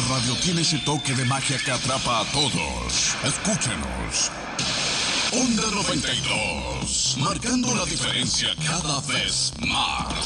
radio tiene ese toque de magia que atrapa a todos. Escúchenos. Onda 92, marcando la diferencia cada vez más.